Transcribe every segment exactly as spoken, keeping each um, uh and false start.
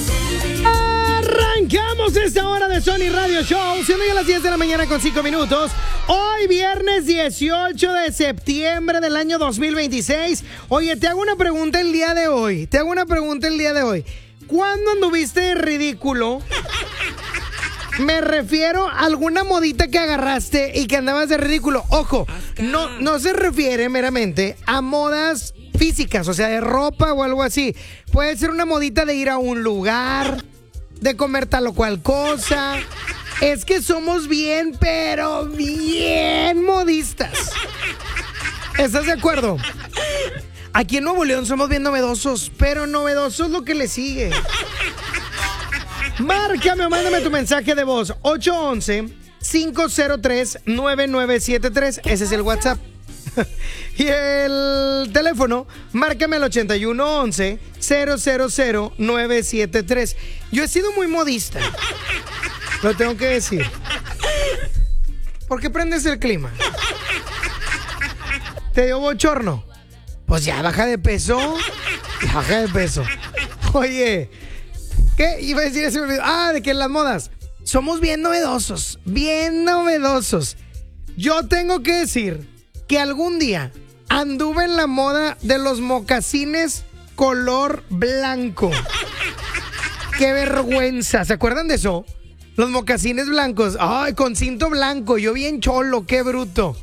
Arrancamos esta hora de Sony Radio Show, siendo ya las diez de la mañana con cinco minutos. Hoy viernes dieciocho de septiembre del año dos mil veintiséis. Oye, te hago una pregunta el día de hoy. Te hago una pregunta el día de hoy. ¿Cuándo anduviste de ridículo? Me refiero a alguna modita que agarraste y que andabas de ridículo. Ojo, no, no se refiere meramente a modas físicas, o sea, de ropa o algo así. Puede ser una modita de ir a un lugar, de comer tal o cual cosa. Es que somos bien, pero bien modistas. ¿Estás de acuerdo? Aquí en Nuevo León somos bien novedosos, pero novedosos lo que le sigue. Márcame o mándame tu mensaje de voz. ocho once, cinco cero tres, nueve nueve siete tres. Ese es el WhatsApp. Y el teléfono, márcame al ochenta y uno once, cero cero cero, nueve siete tres. Yo he sido muy modista, lo tengo que decir. ¿Por qué prendes el clima? ¿Te dio bochorno? Pues ya baja de peso. Ya baja de peso. Oye, ¿qué iba a decir ese video? Ah, de que en las modas somos bien novedosos, bien novedosos. Yo tengo que decir que algún día anduve en la moda de los mocasines color blanco. ¡Qué vergüenza! ¿Se acuerdan de eso? Los mocasines blancos. ¡Ay, con cinto blanco! Yo bien cholo, qué bruto.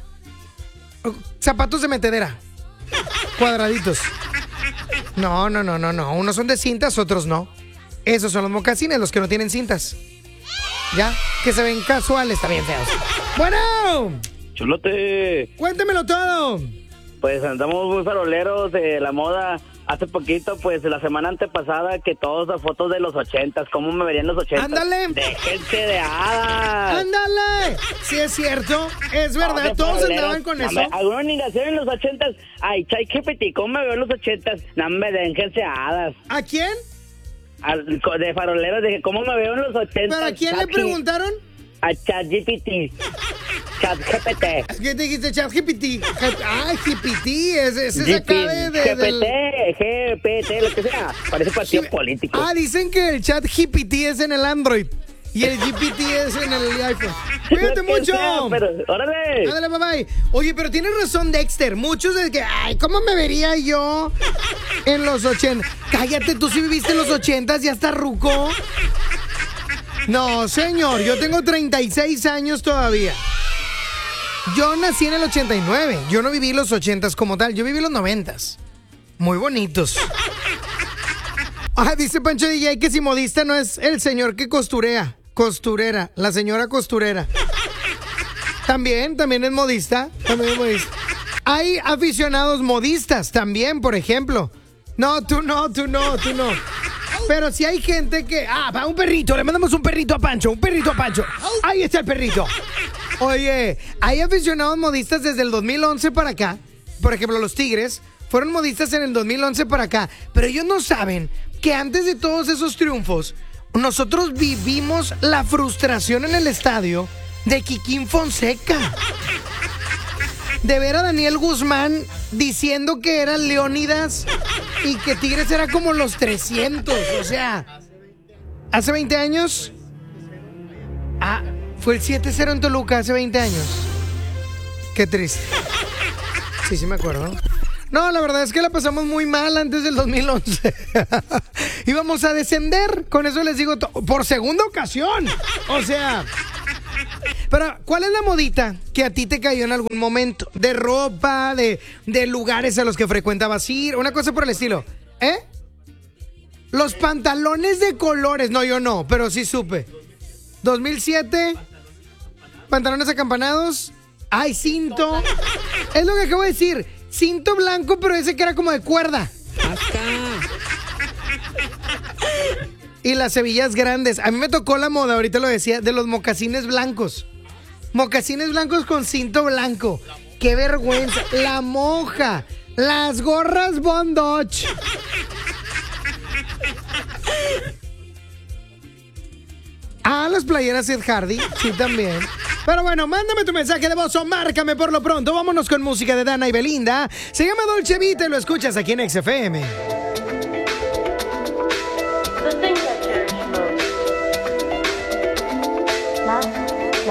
Zapatos de metedera. Cuadraditos. No, no, no, no, no. Unos son de cintas, otros no. Esos son los mocasines, los que no tienen cintas. ¿Ya? Que se ven casuales, está bien feos. Bueno. Chulote. Cuéntamelo todo. Pues andamos muy faroleros de la moda. Hace poquito, pues la semana antepasada, que todas las fotos de los ochentas, ¿cómo me verían los ochentas? ¡Ándale! ¡Déjense de hadas! ¡Ándale! Sí es cierto, es verdad, no, todos faroleros andaban con eso. Algunos ni nacieron en los ochentas. Ay, ChatGPT, ¿cómo me veo en los ochentas? No me déjense hadas. ¿A quién? Al, de faroleros, dije, ¿cómo me veo en los ochentas? ¿Pero a quién le preguntaron? A ChatGPT. ChatGPT. ¿Qué te dijiste? ChatGPT. Ay, G P T. Ese es acá de... de G P T, G P T, lo que sea. Parece partido sí. político. Ah, dicen que el ChatGPT es en el Android y el G P T es en el iPhone. Cuídate mucho. Sea, pero, órale. Ándale, bye bye. Oye, pero tienes razón, Dexter. Muchos de que, ay, ¿cómo me vería yo en los ochentas? Cállate, tú sí viviste en los ochentas, ya está ruco. No, señor, yo tengo treinta y seis años todavía. Yo nací en el ochenta y nueve. Yo no viví los ochentas como tal. Yo viví los noventas. Muy bonitos. Ah, dice Pancho D J que si modista no es el señor que costurea. Costurera. La señora costurera. También, también es modista. También es modista. Hay aficionados modistas también, por ejemplo. No, tú no, tú no, tú no. Pero si hay gente que... Ah, va un perrito. Le mandamos un perrito a Pancho. Un perrito a Pancho. Ahí está el perrito. Oye, hay aficionados modistas desde el dos mil once para acá. Por ejemplo, los Tigres fueron modistas en el dos mil once para acá. Pero ellos no saben que antes de todos esos triunfos, nosotros vivimos la frustración en el estadio de Kikín Fonseca. De ver a Daniel Guzmán diciendo que era Leónidas y que Tigres era como los trescientos. O sea, hace veinte años... Ah... Fue el siete cero en Toluca hace veinte años. Qué triste. Sí, sí me acuerdo. No, la verdad es que la pasamos muy mal antes del dos mil once. Íbamos a descender, con eso les digo, to- por segunda ocasión. O sea... Pero, ¿cuál es la modita que a ti te cayó en algún momento? De ropa, de, de lugares a los que frecuentabas ir, una cosa por el estilo. ¿Eh? Los pantalones de colores. No, yo no, pero sí supe. dos mil siete... Pantalones acampanados. Ay, cinto. Es lo que acabo de decir. Cinto blanco, pero ese que era como de cuerda. Acá. Y las hebillas grandes. A mí me tocó la moda, ahorita lo decía, de los mocasines blancos. Mocasines blancos con cinto blanco. ¡Qué vergüenza! La moja. Las gorras Bondage. Ah, las playeras Ed Hardy. Sí, también. Pero bueno, mándame tu mensaje de voz o márcame por lo pronto. Vámonos con música de Dana y Belinda. Se llama Dolce Vita y lo escuchas aquí en X F M.